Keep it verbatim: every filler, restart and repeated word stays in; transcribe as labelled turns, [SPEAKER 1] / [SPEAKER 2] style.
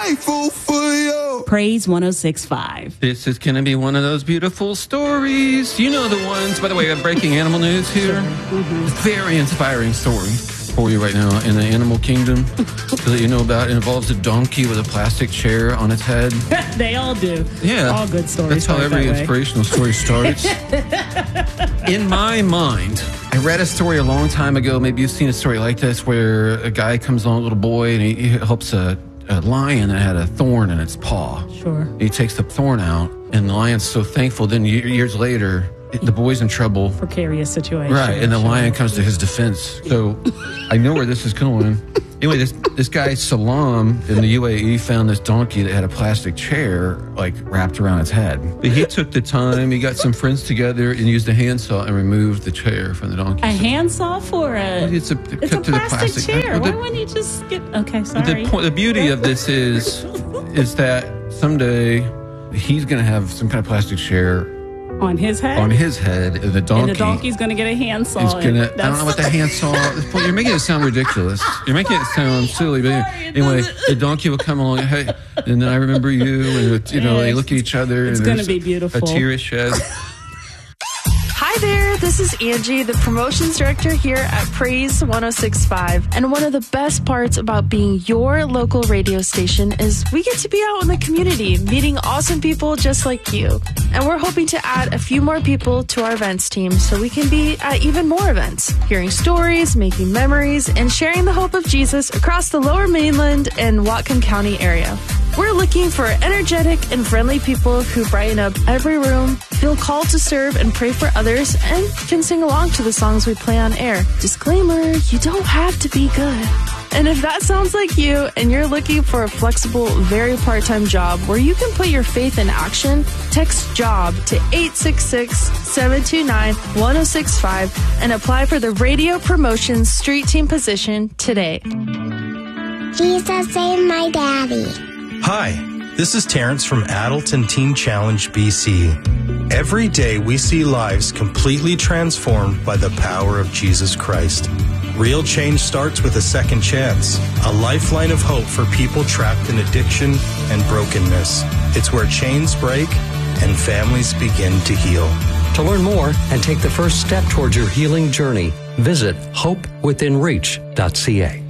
[SPEAKER 1] grateful for you.
[SPEAKER 2] Praise one oh six point five.
[SPEAKER 3] This is going to be one of those beautiful stories. You know the ones. By the way, we have breaking animal news here.
[SPEAKER 2] Sure. Mm-hmm.
[SPEAKER 3] It's a very inspiring story for you right now in the animal kingdom that you know about. It involves a donkey with a plastic chair on its head.
[SPEAKER 2] They all do.
[SPEAKER 3] Yeah.
[SPEAKER 2] All good stories.
[SPEAKER 3] That's how every
[SPEAKER 2] that
[SPEAKER 3] inspirational story starts. In my mind, I read a story a long time ago. Maybe you've seen a story like this where a guy comes along, a little boy, and he, he helps a, a lion that had a thorn in its paw.
[SPEAKER 2] Sure.
[SPEAKER 3] He takes the thorn out, and the lion's so thankful. Then years later, the boy's in trouble.
[SPEAKER 2] Precarious situation.
[SPEAKER 3] Right, and the
[SPEAKER 2] sure.
[SPEAKER 3] lion comes to his defense. So I know where this is going. Anyway, this this guy, Salam, in the U A E, found this donkey that had a plastic chair, like, wrapped around its head. But he took the time, he got some friends together, and used a handsaw and removed the chair from the donkey.
[SPEAKER 2] A
[SPEAKER 3] so,
[SPEAKER 2] handsaw for a...
[SPEAKER 3] It's a,
[SPEAKER 2] It's
[SPEAKER 3] cut
[SPEAKER 2] a
[SPEAKER 3] to the
[SPEAKER 2] plastic
[SPEAKER 3] plastic
[SPEAKER 2] chair.
[SPEAKER 3] Well,
[SPEAKER 2] Why
[SPEAKER 3] the,
[SPEAKER 2] wouldn't you just get... Okay, sorry.
[SPEAKER 3] the, point, the beauty of this is, is that someday he's going to have some kind of plastic chair
[SPEAKER 2] On his head?
[SPEAKER 3] on his head, and the donkey...
[SPEAKER 2] And the donkey's going to get a handsaw.
[SPEAKER 3] He's gonna.
[SPEAKER 2] and
[SPEAKER 3] I don't know what the handsaw. You're making it sound ridiculous. You're making it sound silly. But
[SPEAKER 2] sorry, it
[SPEAKER 3] anyway,
[SPEAKER 2] doesn't-
[SPEAKER 3] the donkey will come along. Hey, and then I remember you, and it, you know they
[SPEAKER 2] Yes.
[SPEAKER 3] look at each other.
[SPEAKER 2] It's
[SPEAKER 3] and
[SPEAKER 2] gonna
[SPEAKER 3] there's
[SPEAKER 2] be beautiful.
[SPEAKER 3] A tear is shed.
[SPEAKER 4] Hi there, this is Angie, the promotions director here at Praise one oh six point five. And one of the best parts about being your local radio station is we get to be out in the community, meeting awesome people just like you. And we're hoping to add a few more people to our events team so we can be at even more events, hearing stories, making memories, and sharing the hope of Jesus across the Lower Mainland and Whatcom County area. We're looking for energetic and friendly people who brighten up every room, feel called to serve and pray for others, and can sing along to the songs we play on air. Disclaimer, you don't have to be good. And if that sounds like you and you're looking for a flexible, very part-time job where you can put your faith in action, text JOB to eight six six, seven two nine, one oh six five and apply for the radio promotions street team position today.
[SPEAKER 5] Jesus saved my daddy.
[SPEAKER 6] Hi, this is Terrence from Adulton Teen Challenge B C. Every day we see lives completely transformed by the power of Jesus Christ. Real change starts with a second chance, a lifeline of hope for people trapped in addiction and brokenness. It's where chains break and families begin to heal.
[SPEAKER 7] To learn more and take the first step towards your healing journey, visit hope within reach dot c a.